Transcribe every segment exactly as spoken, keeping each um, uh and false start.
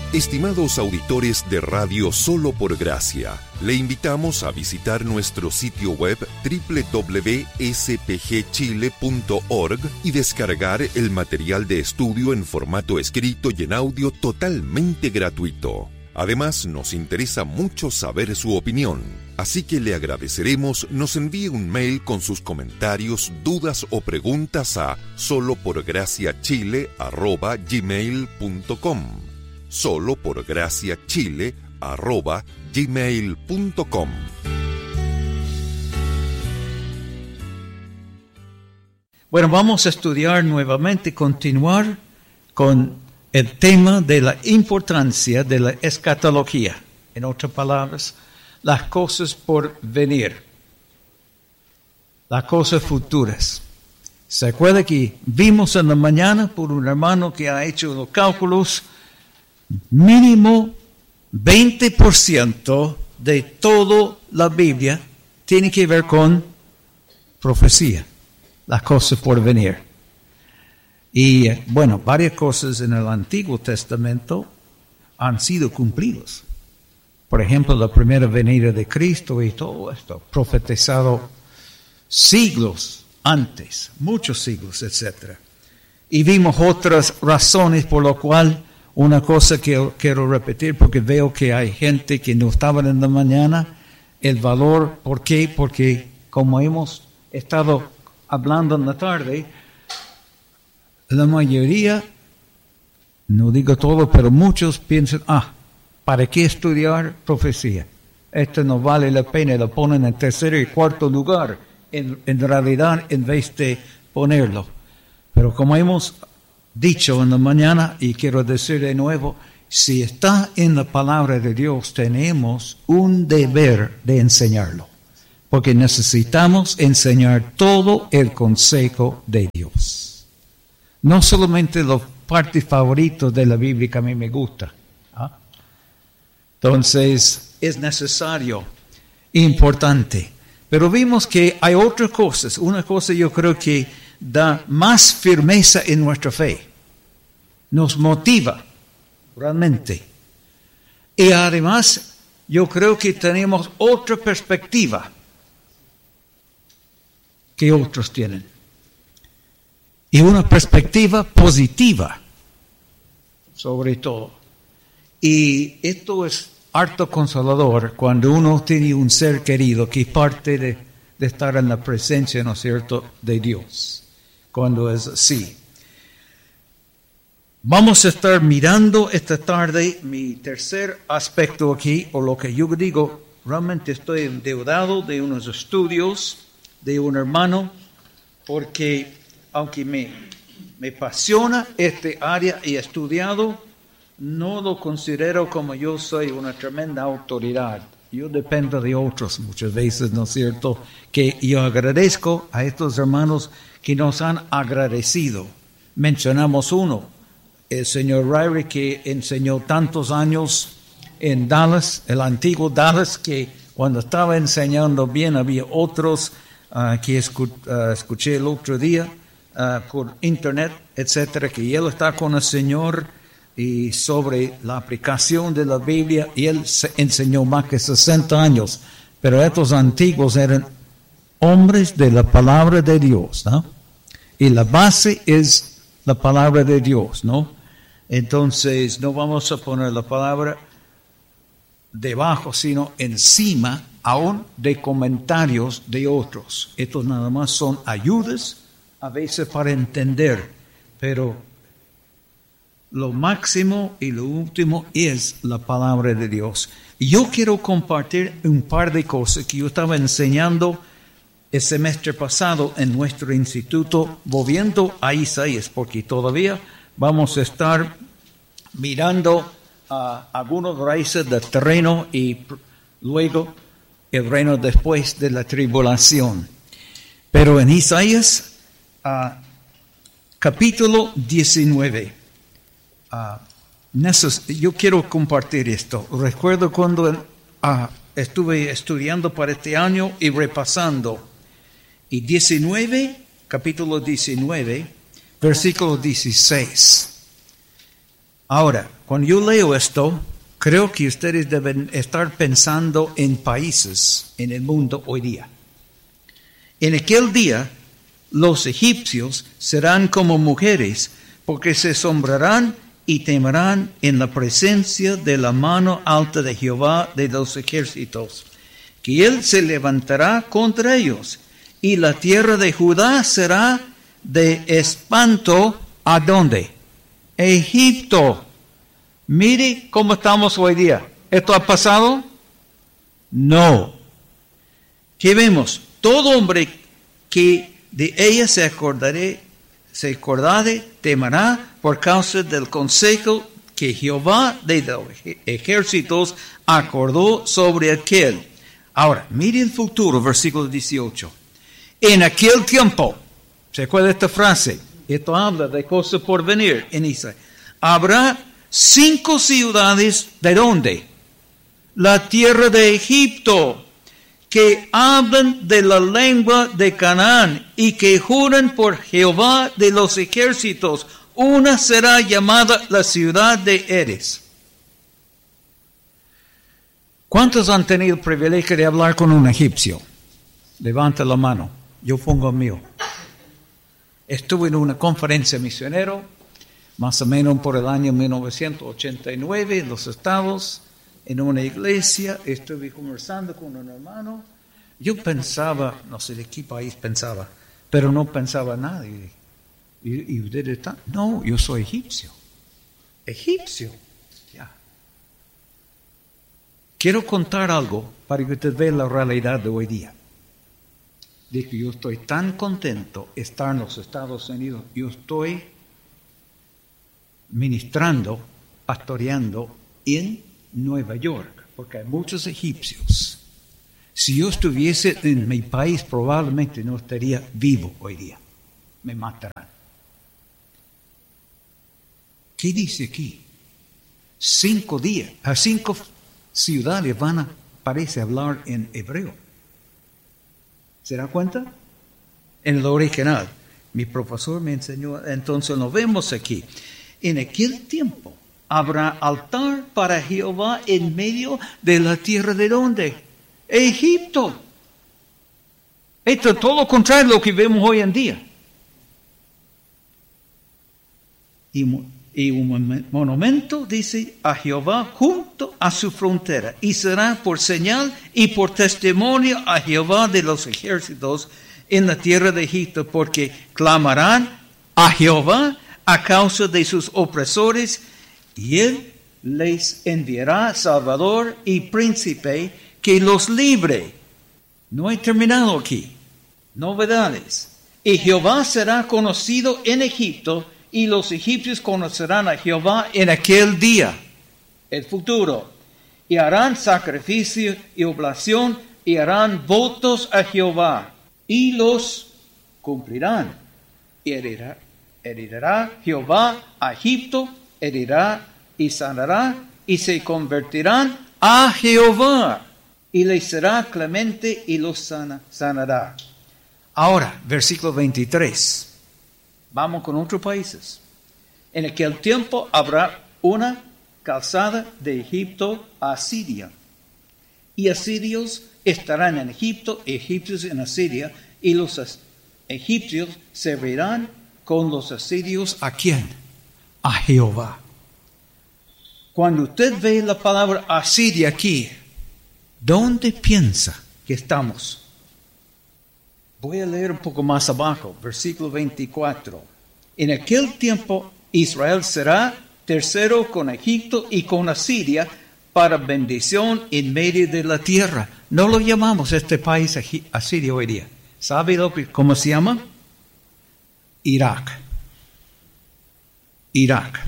Estimados auditores de Radio Solo por Gracia, le invitamos a visitar nuestro sitio web doble u doble u doble u punto s p g chile punto org y descargar el material de estudio en formato escrito y en audio totalmente gratuito. Además, nos interesa mucho saber su opinión, así que le agradeceremos nos envíe un mail con sus comentarios, dudas o preguntas a soloporgraciachile arroba gmail punto com. soloporgraciachile arroba gmail punto com. Bueno, vamos a estudiar nuevamente, continuar con el tema de la importancia de la escatología. En otras palabras, las cosas por venir, las cosas futuras. ¿Se acuerda que vimos en la mañana por un hermano que ha hecho los cálculos? Mínimo veinte por ciento de toda la Biblia tiene que ver con profecía, las cosas por venir. Y bueno, varias cosas en el Antiguo Testamento han sido cumplidas. Por ejemplo, la primera venida de Cristo y todo esto, profetizado siglos antes, muchos siglos, etcétera. Y vimos otras razones por lo cual, una cosa que quiero repetir porque veo que hay gente que no estaba en la mañana, el valor, ¿por qué? Porque como hemos estado hablando en la tarde, la mayoría, no digo todo, pero muchos piensan, ah, ¿para qué estudiar profecía? Esto no vale la pena, lo ponen en tercer y cuarto lugar, en, en realidad, en vez de ponerlo. Pero como hemos dicho en la mañana, y quiero decir de nuevo, si está en la palabra de Dios, tenemos un deber de enseñarlo, porque necesitamos enseñar todo el consejo de Dios. No solamente los partes favoritos de la Biblia que a mí me gusta. ¿Ah? Entonces, es necesario, importante. Pero vimos que hay otras cosas. Una cosa yo creo que da más firmeza en nuestra fe. Nos motiva, realmente. Y además, yo creo que tenemos otra perspectiva que otros tienen. Y una perspectiva positiva, sobre todo. Y esto es harto consolador cuando uno tiene un ser querido que es parte de, de estar en la presencia, ¿no es cierto?, de Dios. Cuando es así. Vamos a estar mirando esta tarde mi tercer aspecto aquí, o lo que yo digo, realmente estoy endeudado de unos estudios de un hermano, porque aunque me, me apasiona este área y he estudiado, no lo considero como yo soy una tremenda autoridad. Yo dependo de otros muchas veces, ¿no es cierto? Que yo agradezco a estos hermanos que nos han agradecido. Mencionamos uno, el señor Ryrie, que enseñó tantos años en Dallas, el antiguo Dallas, que cuando estaba enseñando bien había otros uh, que escu- uh, escuché el otro día, Uh, por internet, etcétera, que él está con el Señor y sobre la aplicación de la Biblia, y él se enseñó más que sesenta años, pero estos antiguos eran hombres de la palabra de Dios, ¿no? Y la base es la palabra de Dios, ¿no? Entonces, no vamos a poner la palabra debajo, sino encima, aún de comentarios de otros. Estos nada más son ayudas, a veces para entender, pero lo máximo y lo último es la palabra de Dios. Y yo quiero compartir un par de cosas que yo estaba enseñando el semestre pasado en nuestro instituto, volviendo a Isaías, porque todavía vamos a estar mirando uh, algunos raíces del terreno y luego el reino después de la tribulación. Pero en Isaías, Uh, capítulo diecinueve, uh, neces- yo quiero compartir esto. Recuerdo cuando uh, estuve estudiando para este año y repasando. Y diecinueve, capítulo diecinueve, versículo dieciséis. Ahora, cuando yo leo esto, creo que ustedes deben estar pensando en países en el mundo hoy día. En aquel día, los egipcios serán como mujeres, porque se asombrarán y temerán en la presencia de la mano alta de Jehová de los ejércitos, que él se levantará contra ellos, y la tierra de Judá será de espanto. ¿A dónde? Egipto. Mire cómo estamos hoy día. ¿Esto ha pasado? No. ¿Qué vemos? Todo hombre que de ella se acordaré, se acordare, temerá por causa del consejo que Jehová de los ejércitos acordó sobre aquel. Ahora, mire el futuro, versículo dieciocho. En aquel tiempo, ¿se acuerda de esta frase? Esto habla de cosas por venir en Israel. Habrá cinco ciudades, ¿de dónde? La tierra de Egipto, que hablan de la lengua de Canaán y que juran por Jehová de los ejércitos. Una será llamada la ciudad de Eres. ¿Cuántos han tenido el privilegio de hablar con un egipcio? Levanta la mano. Yo pongo el mío. Estuve en una conferencia misionero, más o menos por el año mil novecientos ochenta y nueve, en los Estados, en una iglesia. Estuve conversando con un hermano. Yo pensaba, no sé de qué país pensaba, pero no pensaba nada. Y, y, y usted está, no, yo soy egipcio. Egipcio. Ya. Quiero contar algo para que usted vea la realidad de hoy día. De que yo estoy tan contento de estar en los Estados Unidos. Yo estoy ministrando, pastoreando en Nueva York, porque hay muchos egipcios. Si yo estuviese en mi país, probablemente no estaría vivo hoy día. Me matarán. ¿Qué dice aquí? Cinco días, a cinco ciudades van a, parece, hablar en hebreo. ¿Se da cuenta? En el original. Mi profesor me enseñó, entonces lo vemos aquí. En aquel tiempo habrá altar para Jehová en medio de la tierra de ¿dónde? Egipto. Esto es todo lo contrario de lo que vemos hoy en día. Y, y un monumento, dice, a Jehová junto a su frontera, y será por señal y por testimonio a Jehová de los ejércitos en la tierra de Egipto, porque clamarán a Jehová a causa de sus opresores, y él les enviará Salvador y Príncipe que los libre. No he terminado aquí. Novedades. Y Jehová será conocido en Egipto, y los egipcios conocerán a Jehová en aquel día, el futuro. Y harán sacrificio y oblación, y harán votos a Jehová, y los cumplirán. Y herirá, herirá Jehová a Egipto, herirá y sanará, y se convertirán a Jehová, y les será clemente y los sana, sanará. Ahora, versículo veintitrés. Vamos con otros países. En aquel tiempo habrá una calzada de Egipto a Asiria. Y asirios estarán en Egipto, egipcios en Asiria, y los egipcios servirán con los asirios. ¿A quién? A Jehová. Cuando usted ve la palabra Asiria aquí, ¿dónde piensa que estamos? Voy a leer un poco más abajo, versículo veinticuatro. En aquel tiempo Israel será tercero con Egipto y con Asiria para bendición en medio de la tierra. No lo llamamos este país Asiria hoy día. ¿Sabe lo que, cómo se llama? Irak. Irak.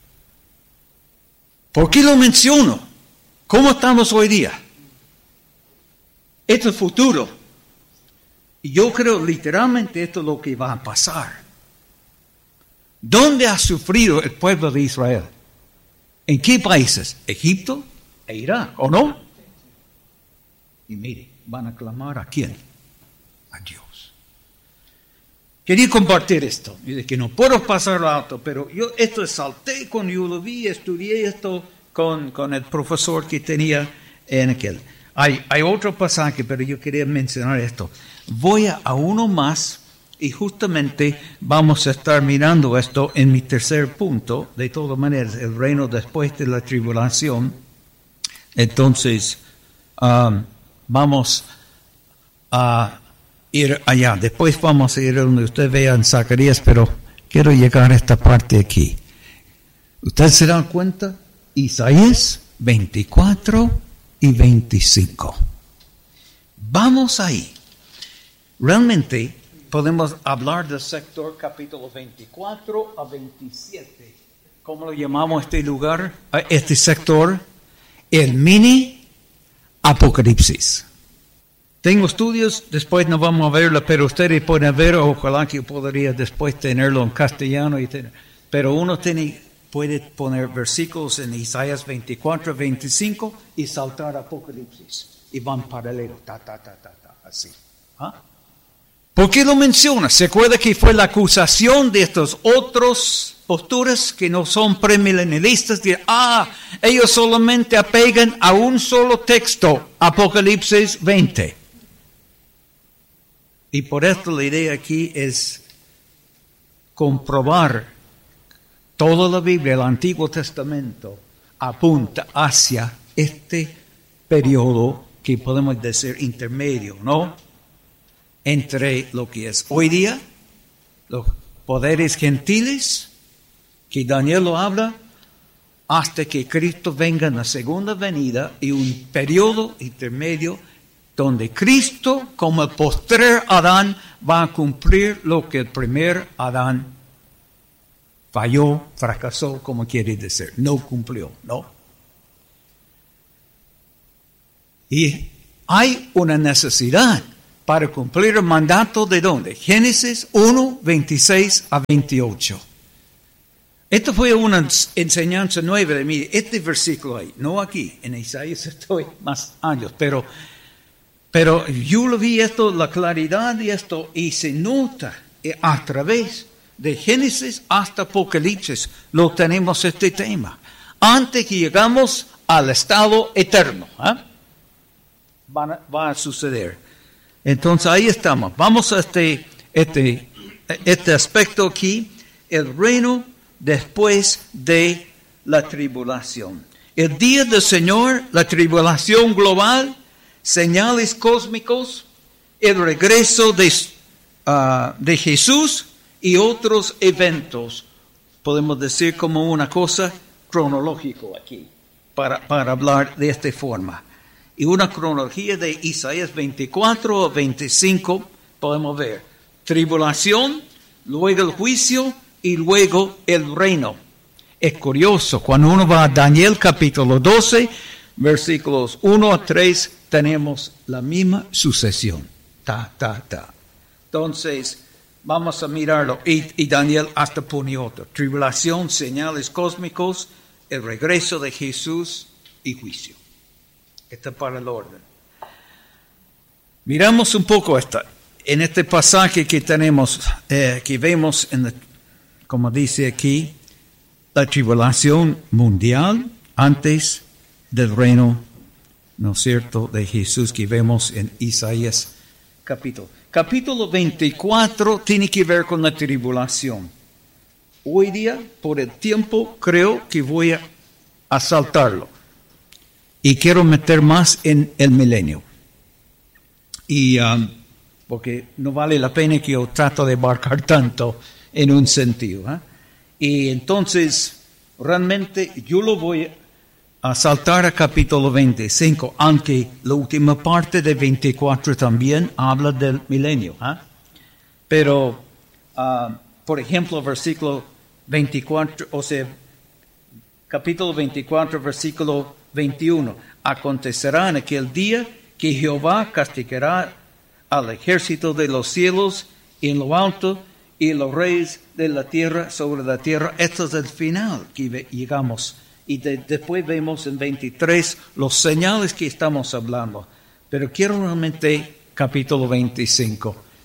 ¿Por qué lo menciono? ¿Cómo estamos hoy día? Esto es futuro. Y yo creo literalmente esto es lo que va a pasar. ¿Dónde ha sufrido el pueblo de Israel? ¿En qué países? Egipto e Irak, ¿o no? Y mire, van a clamar ¿a quién? A Dios. quería compartir esto. Y de que no puedo pasarlo alto, pero yo esto salté cuando yo lo vi, estudié esto con, con el profesor que tenía en aquel. Hay, hay otro pasaje, pero yo quería mencionar esto. Voy a, a uno más y justamente vamos a estar mirando esto en mi tercer punto. De todas maneras, el reino después de la tribulación. Entonces, um, vamos a ir allá. Después vamos a ir a donde usted vea en Zacarías, pero quiero llegar a esta parte aquí. ¿Ustedes se dan cuenta? Isaías veinticuatro y veinticinco. Vamos ahí. Realmente podemos hablar del sector capítulo veinticuatro a veintisiete. ¿Cómo lo llamamos este lugar? Este sector, el mini Apocalipsis. Tengo estudios, después no vamos a verlo, pero ustedes pueden ver, ojalá que yo podría después tenerlo en castellano, y tener, pero uno tiene, puede poner versículos en Isaías veinticuatro, veinticinco y saltar Apocalipsis. Y van paralelos, ta, ta, ta, ta, ta, así. ¿Ah? ¿Por qué lo menciona? ¿Se acuerda que fue la acusación de estos otros posturas que no son premilenialistas? De, ah, ellos solamente apegan a un solo texto, Apocalipsis veinte. Y por esto la idea aquí es comprobar toda la Biblia, el Antiguo Testamento, apunta hacia este periodo que podemos decir intermedio, ¿no? Entre lo que es hoy día, los poderes gentiles, que Daniel lo habla, hasta que Cristo venga en la segunda venida, y un periodo intermedio donde Cristo, como el postrer Adán, va a cumplir lo que el primer Adán falló, fracasó, como quiere decir, no cumplió, ¿no? Y hay una necesidad para cumplir el mandato de ¿dónde? Génesis uno, veintiséis a veintiocho. Esto fue una enseñanza nueva de mí, este versículo ahí, no aquí, en Isaías estoy más años, pero, pero yo lo vi esto, la claridad de esto, y se nota a través de Génesis hasta Apocalipsis, lo tenemos este tema, antes que llegamos al estado eterno, ¿eh? va, va a suceder. Entonces ahí estamos, vamos a este, este, este aspecto aquí, el reino después de la tribulación. El día del Señor, la tribulación global, señales cósmicos, el regreso de, uh, de Jesús y otros eventos. Podemos decir como una cosa cronológico aquí, para, para hablar de esta forma. Y una cronología de Isaías veinticuatro a veinticinco podemos ver tribulación, luego el juicio y luego el reino. Es curioso, cuando uno va a Daniel capítulo doce, versículos uno a tres, tenemos la misma sucesión. Ta, ta, ta. Entonces, vamos a mirarlo. Y, y Daniel hasta pone otro. Tribulación, señales cósmicos, el regreso de Jesús y juicio. Está para el orden. Miramos un poco esta, en este pasaje que tenemos, eh, que vemos, en la, como dice aquí, la tribulación mundial antes del reino, ¿no es cierto?, de Jesús que vemos en Isaías capítulo. Capítulo veinticuatro tiene que ver con la tribulación. Hoy día, por el tiempo, creo que voy a, a saltarlo. Y quiero meter más en el milenio. Y um, porque no vale la pena que yo trato de abarcar tanto en un sentido. ¿eh? Y entonces, realmente yo lo voy a saltar a capítulo veinticinco, aunque la última parte de veinticuatro también habla del milenio. ¿eh? Pero, uh, por ejemplo, versículo veinticuatro, o sea, capítulo veinticuatro, versículo veintiuno. Acontecerá en aquel día que Jehová castigará al ejército de los cielos en lo alto y los reyes de la tierra sobre la tierra. Esto es el final que llegamos. Y de, después vemos en veintitrés los señales que estamos hablando. Pero quiero realmente capítulo veinticinco.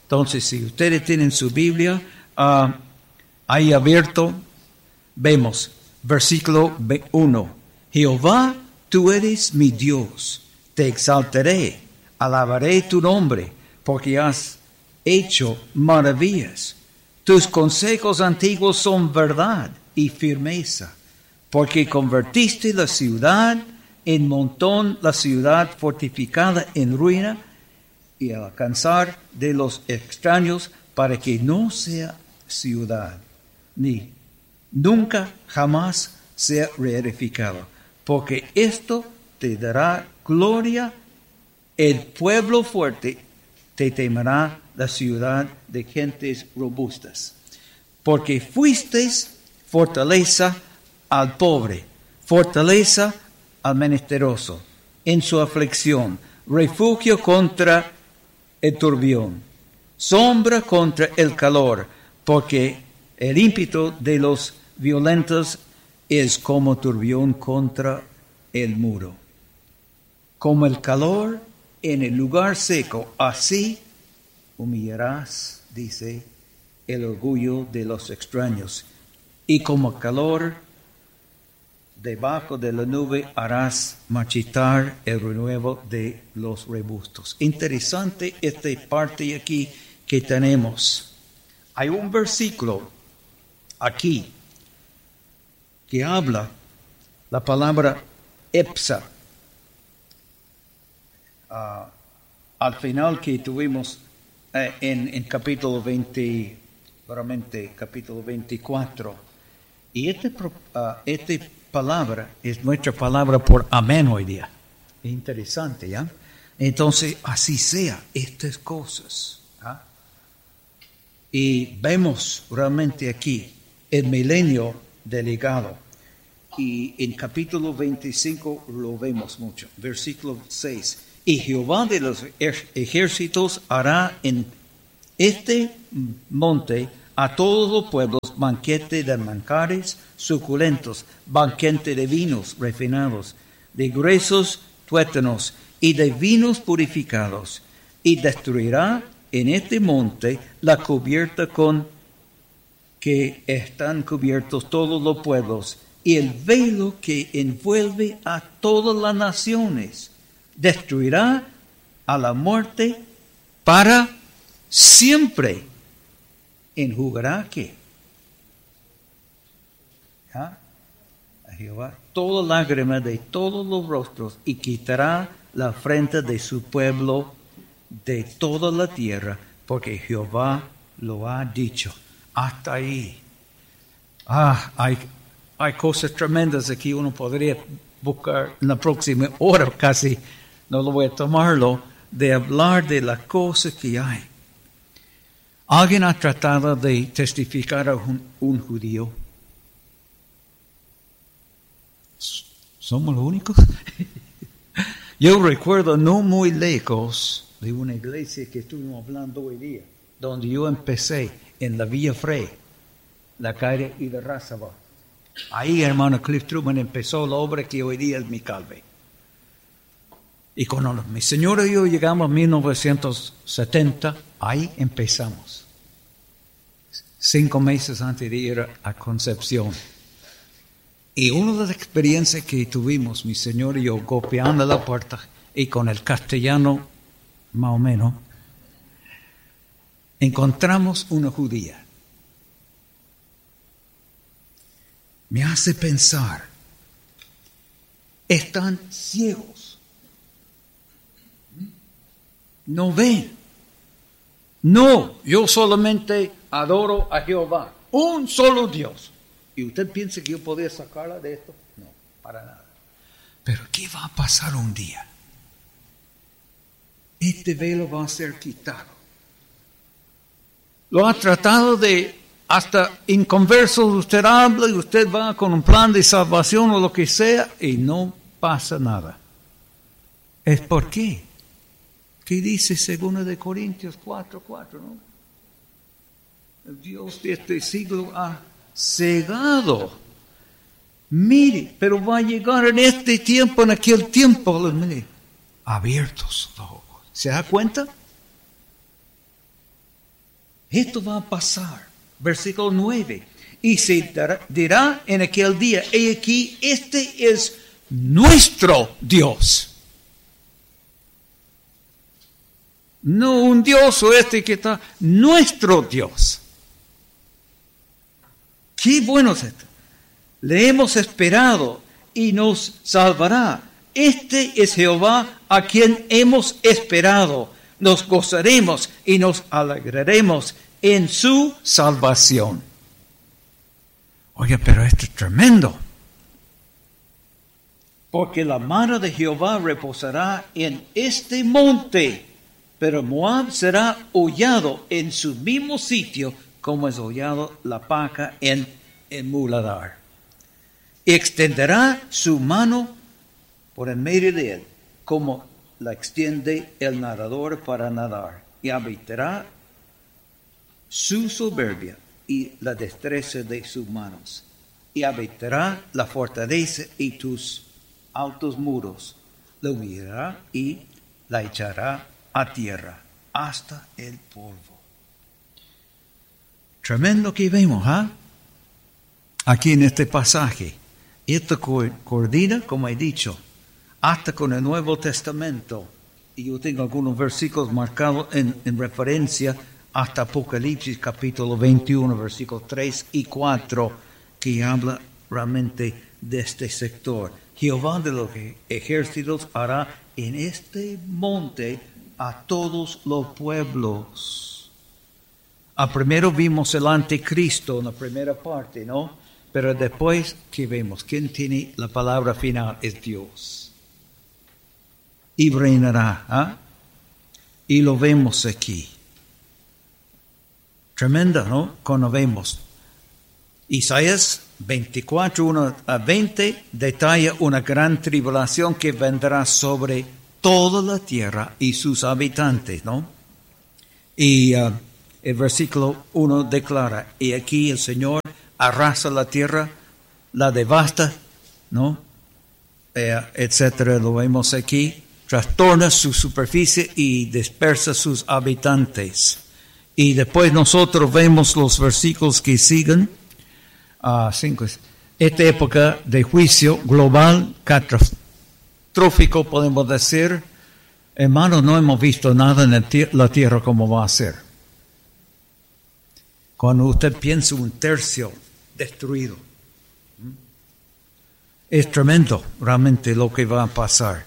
Entonces, si ustedes tienen su Biblia uh, ahí abierto, vemos versículo uno. Jehová, tú eres mi Dios, te exaltaré, alabaré tu nombre, porque has hecho maravillas. Tus consejos antiguos son verdad y firmeza, porque convertiste la ciudad en montón, la ciudad fortificada en ruina, y al alcanzar de los extraños, para que no sea ciudad, ni nunca jamás sea reedificado. Porque esto te dará gloria, el pueblo fuerte te temerá, la ciudad de gentes robustas. Porque fuisteis fortaleza al pobre, fortaleza al menesteroso, en su aflicción, refugio contra el turbión, sombra contra el calor, porque el ímpetu de los violentos es como turbión contra el muro. Como el calor en el lugar seco, así humillarás, dice, el orgullo de los extraños. Y como calor debajo de la nube harás marchitar el renuevo de los robustos. Interesante esta parte aquí que tenemos. Hay un versículo aquí que habla la palabra epsa. Uh, al final que tuvimos eh, en, en capítulo veinte, realmente capítulo veinticuatro. Y esta uh, este palabra es nuestra palabra por amén hoy día. Es interesante, ¿ya? Entonces, así sea, estas cosas. ¿Ah? Y vemos realmente aquí el milenio delegado. Y en capítulo veinticinco lo vemos mucho. Versículo seis. Y Jehová de los ejércitos hará en este monte a todos los pueblos banquete de manjares suculentos, banquete de vinos refinados, de gruesos tuétanos y de vinos purificados, y destruirá en este monte la cubierta con que están cubiertos todos los pueblos, y el velo que envuelve a todas las naciones. Destruirá a la muerte para siempre. ¿Enjugará qué? ¿Ah? A Jehová toda lágrima de todos los rostros, y quitará la afrenta de su pueblo de toda la tierra, porque Jehová lo ha dicho. Hasta ahí. Ah, hay, hay cosas tremendas aquí. Uno podría buscar en la próxima hora, casi no lo voy a tomarlo, de hablar de las cosas que hay. ¿Alguien ha tratado de testificar a un, un judío? ¿Somos los únicos? Yo recuerdo no muy lejos de una iglesia que estuvimos hablando hoy día, donde yo empecé en la Villa Frey, la calle y de Razaba. Ahí, hermano Cliff Truman empezó la obra que hoy día es mi calve. Y cuando mi señora y yo llegamos a mil novecientos setenta, ahí empezamos. Cinco meses antes de ir a Concepción. Y una de las experiencias que tuvimos, mi señora y yo, golpeando la puerta, y con el castellano, más o menos, encontramos una judía. Me hace pensar, están ciegos. No ven. No, yo solamente adoro a Jehová, un solo Dios. ¿Y usted piensa que yo podía sacarla de esto? No, para nada. Pero ¿qué va a pasar un día? Este velo va a ser quitado. Lo ha tratado de, hasta inconverso, usted habla y usted va con un plan de salvación o lo que sea y no pasa nada. ¿Es por qué? ¿Qué dice segunda de Corintios cuatro, cuatro, no? El Dios de este siglo ha cegado. Mire, pero va a llegar en este tiempo, en aquel tiempo, mire, abiertos los ojos. ¿Se da cuenta? Esto va a pasar. Versículo nueve. Y se dirá en aquel día, he aquí, este es nuestro Dios. No un Dios o este que está, nuestro Dios. Qué bueno es esto. Le hemos esperado y nos salvará. Este es Jehová a quien hemos esperado. Nos gozaremos y nos alegraremos en su salvación. Oye, pero esto es tremendo. Porque la mano de Jehová reposará en este monte, pero Moab será hollado en su mismo sitio como es hollado la paja en el muladar. Y extenderá su mano por en medio de él, como la extiende el nadador para nadar, y habitará su soberbia y la destreza de sus manos, y habitará la fortaleza y tus altos muros, la humillará y la echará a tierra hasta el polvo. Tremendo que vemos, ¿ah? ¿eh? Aquí en este pasaje. Esto coordina, como he dicho, hasta con el Nuevo Testamento. Y yo tengo algunos versículos marcados en, en referencia hasta Apocalipsis capítulo veintiuno, versículos tres y cuatro, que habla realmente de este sector. Jehová de los ejércitos hará en este monte a todos los pueblos. A primero vimos el anticristo en la primera parte, ¿no? Pero después, ¿qué vemos? ¿Quién tiene la palabra final? Es Dios. Y reinará, ¿ah? Y lo vemos aquí. Tremendo, ¿no? Cuando vemos. Isaías veinticuatro, uno a veinte, detalla una gran tribulación que vendrá sobre toda la tierra y sus habitantes, ¿no? Y uh, el versículo uno declara, y aquí el Señor arrasa la tierra, la devasta, ¿no? Eh, etcétera, lo vemos aquí, trastorna su superficie y dispersa sus habitantes. Y después nosotros vemos los versículos que siguen. Uh, cinco, esta época de juicio global, catastrófico, podemos decir, hermanos, no hemos visto nada en el la tierra como va a ser. Cuando usted piensa un tercio destruido, es tremendo realmente lo que va a pasar.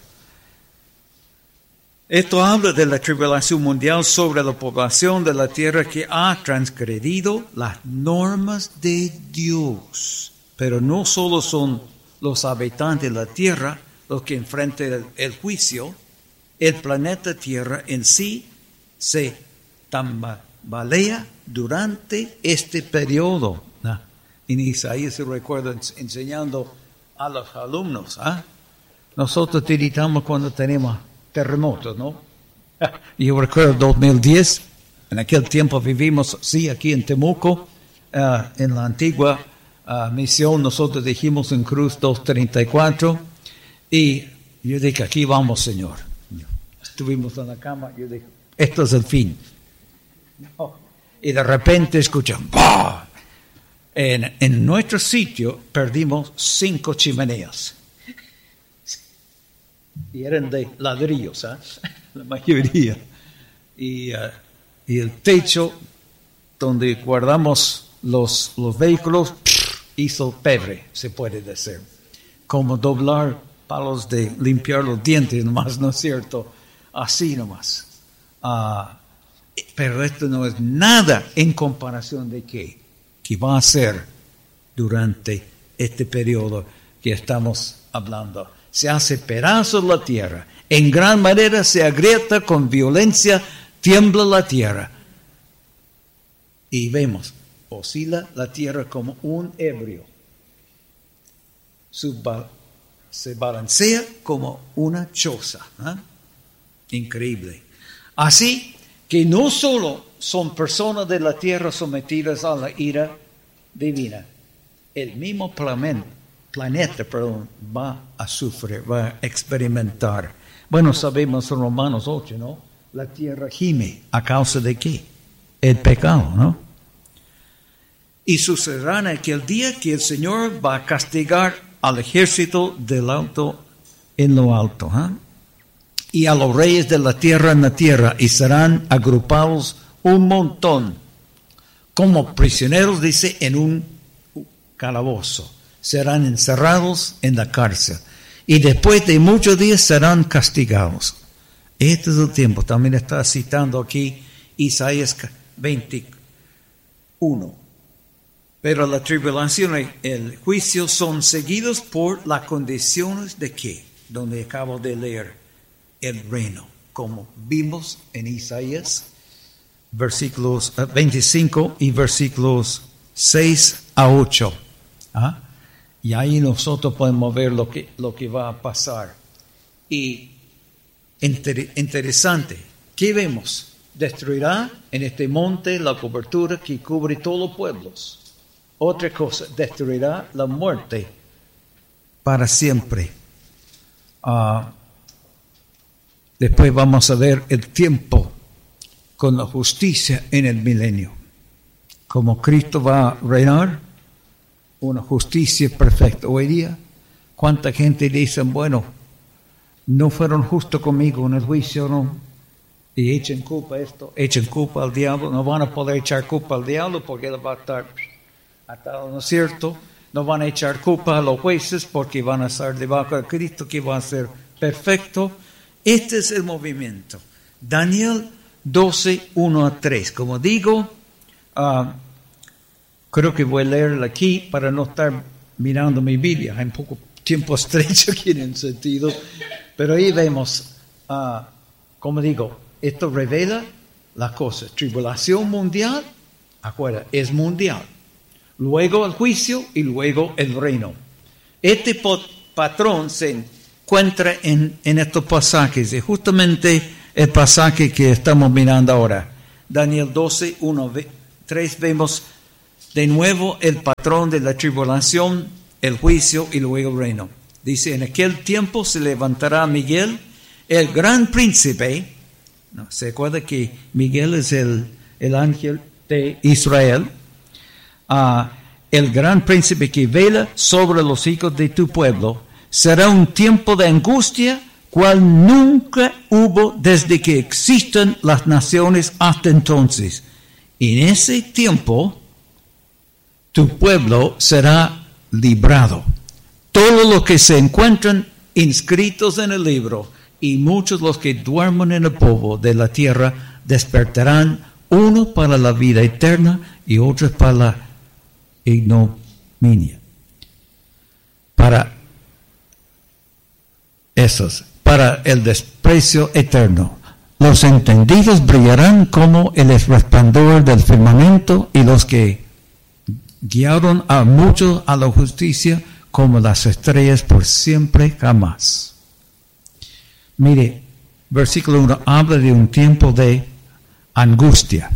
Esto habla de la tribulación mundial sobre la población de la tierra que ha transgredido las normas de Dios. Pero no solo son los habitantes de la tierra los que enfrentan el, el juicio, el planeta Tierra en sí se tambalea durante este periodo. ¿No? En Isaías se recuerda enseñando a los alumnos. ¿eh? Nosotros tiritamos cuando tenemos terremotos, ¿no? Yo recuerdo dos mil diez, en aquel tiempo vivimos, sí, aquí en Temuco, uh, en la antigua uh, misión, nosotros dijimos en Cruz doscientos treinta y cuatro, y yo dije, aquí vamos, Señor. Estuvimos en la cama, yo dije, esto es el fin. No. Y de repente escuchan, ¡bah! En, en nuestro sitio perdimos cinco chimeneas. Y eran de ladrillos, ¿eh? La mayoría. Y, uh, y el techo donde guardamos los, los vehículos hizo pebre, se puede decir. Como doblar palos de limpiar los dientes, nomás, ¿no es cierto? Así nomás. Uh, pero esto no es nada en comparación de qué, que va a ser durante este periodo que estamos hablando. Se hace pedazos la tierra, en gran manera se agrieta con violencia, tiembla la tierra. Y vemos, oscila la tierra como un ebrio. Subba- se balancea como una choza. ¿eh? Increíble. Así que no solo son personas de la tierra sometidas a la ira divina, el mismo planeta, planeta perdón, va a sufrir, va a experimentar. Bueno, sabemos en Romanos ocho, ¿no? La tierra gime. ¿A causa de qué? el pecado, ¿no? Y sucederá en aquel día que el Señor va a castigar al ejército del alto en lo alto, ¿eh? Y a los reyes de la tierra en la tierra, y serán agrupados un montón, como prisioneros, dice, en un calabozo. Serán encerrados en la cárcel. Y después de muchos días serán castigados. Este es el tiempo. También está citando aquí Isaías veintiuno. Pero la tribulación y el juicio son seguidos por las condiciones de qué, donde acabo de leer, el reino, como vimos en Isaías, versículos veinticinco y versículos seis a ocho. ¿Ah? Y ahí nosotros podemos ver lo que, lo que va a pasar. Y inter, interesante, ¿qué vemos? Destruirá en este monte la cobertura que cubre todos los pueblos. Otra cosa, destruirá la muerte para siempre. Uh, después vamos a ver el tiempo con la justicia en el milenio. Como Cristo va a reinar, una justicia perfecta. Hoy día, ¿cuánta gente dice, bueno, no fueron justos conmigo en el juicio, no? Y echen culpa a esto, echen culpa al diablo. No van a poder echar culpa al diablo porque él va a estar atado, ¿no es cierto? No van a echar culpa a los jueces porque van a estar debajo de Cristo, que va a ser perfecto. Este es el movimiento. Daniel doce, uno a tres. Como digo, uh, creo que voy a leerla aquí para no estar mirando mi Biblia. Hay un poco tiempo estrecho aquí en el sentido. Pero ahí vemos, uh, como digo, esto revela las cosas. Tribulación mundial, acuerda, es mundial. Luego el juicio y luego el reino. Este patrón se encuentra en, en estos pasajes. Y justamente el pasaje que estamos mirando ahora. Daniel doce, uno, tres, vemos de nuevo el patrón de la tribulación, el juicio y luego el reino. Dice, en aquel tiempo se levantará Miguel, el gran príncipe. No, ¿se acuerda que Miguel es el, el ángel de Israel? Uh, el gran príncipe que vela sobre los hijos de tu pueblo. Será un tiempo de angustia, cual nunca hubo desde que existen las naciones hasta entonces. En ese tiempo, tu pueblo será librado. Todos los que se encuentran inscritos en el libro, y muchos los que duermen en el polvo de la tierra, despertarán, uno para la vida eterna y otros para la ignominia. Para esos, para el desprecio eterno. Los entendidos brillarán como el resplandor del firmamento, y los que guiaron a muchos a la justicia como las estrellas por siempre jamás. Mire, versículo uno habla de un tiempo de angustia.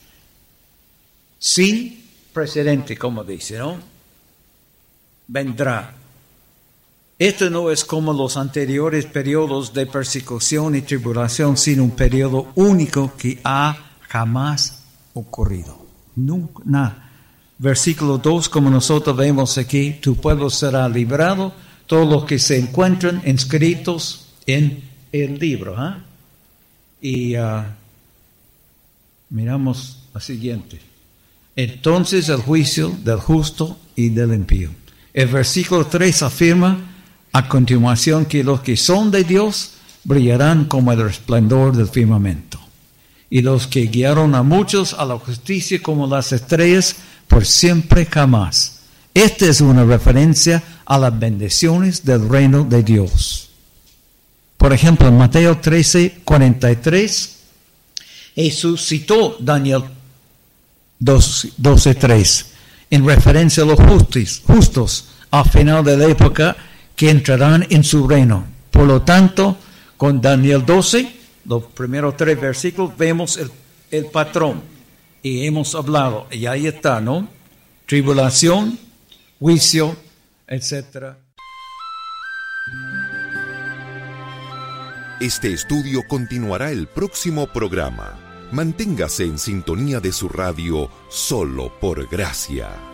Sin precedente, como dice, ¿no? Vendrá. Esto no es como los anteriores periodos de persecución y tribulación, sino un periodo único que ha jamás ocurrido. Nunca, nada. Versículo dos, como nosotros vemos aquí, tu pueblo será librado, todos los que se encuentran inscritos en el libro. ¿eh? Y uh, miramos la siguiente. Entonces el juicio del justo y del impío. El versículo tres afirma a continuación que los que son de Dios brillarán como el resplandor del firmamento. Y los que guiaron a muchos a la justicia como las estrellas por siempre jamás. Esta es una referencia a las bendiciones del reino de Dios. Por ejemplo, en Mateo trece, cuarenta y tres, Jesús citó Daniel doce, tres, en referencia a los justos, justos al final de la época que entrarán en su reino. Por lo tanto, con Daniel doce, los primeros tres versículos, vemos el, el patrón. Y hemos hablado, y ahí está, ¿no? Tribulación, juicio, etcétera. Este estudio continuará el próximo programa. Manténgase en sintonía de su radio Solo por Gracia.